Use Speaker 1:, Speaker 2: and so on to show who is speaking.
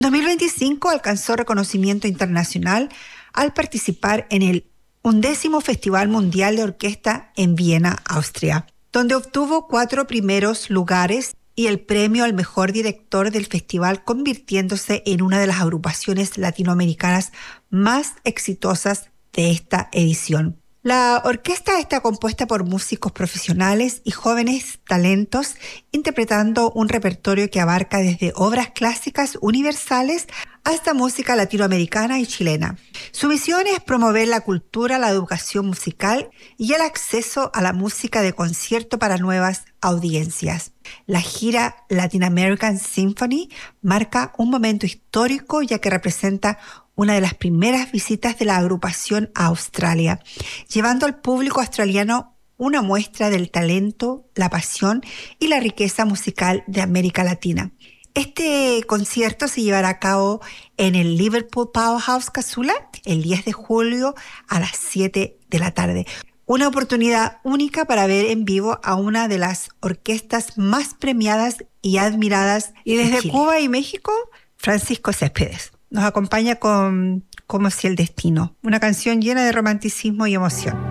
Speaker 1: 2025 alcanzó reconocimiento internacional al participar en el 11º Festival Mundial de Orquesta en Viena, Austria, donde obtuvo 4 primeros lugares y el premio al mejor director del festival, convirtiéndose en una de las agrupaciones latinoamericanas más exitosas de esta edición. La orquesta está compuesta por músicos profesionales y jóvenes talentos, interpretando un repertorio que abarca desde obras clásicas universales hasta música latinoamericana y chilena. Su misión es promover la cultura, la educación musical y el acceso a la música de concierto para nuevas audiencias. La gira Latin American Symphony marca un momento histórico, ya que representa una de las primeras visitas de la agrupación a Australia, llevando al público australiano una muestra del talento, la pasión y la riqueza musical de América Latina. Este concierto se llevará a cabo en el Liverpool Powerhouse Casula el 10 de julio a las 7 de la tarde. Una oportunidad única para ver en vivo a una de las orquestas más premiadas y admiradas. Y desde Cuba y México, Francisco Céspedes nos acompaña con Como si el destino, una canción llena de romanticismo y emoción.